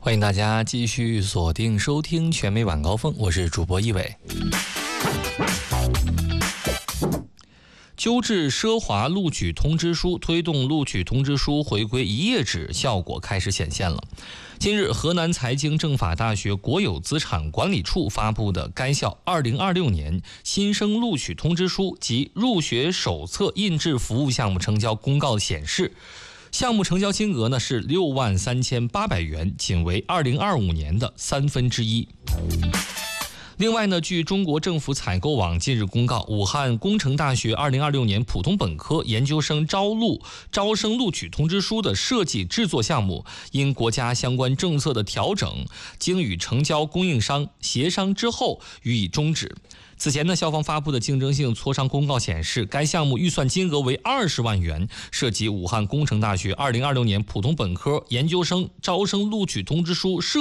欢迎大家继续锁定收听全美晚高峰，我是主播一伟。纠治奢华录取通知书，推动录取通知书回归一页制，效果开始显现了。近日，河南财经政法大学国有资产管理处发布的该校2026年新生录取通知书及入学手册印制服务项目成交公告显示，项目成交金额是63800元，仅为2025年的1/3。另外据中国政府采购网近日公告，武汉工程大学2026年普通本科研究生招生录取通知书的设计制作项目，因国家相关政策的调整，经与成交供应商协商之后予以终止。此前校方发布的竞争性磋商公告显示，该项目预算金额为20万元，涉及武汉工程大学2026年普通本科研究生招生录取通知书设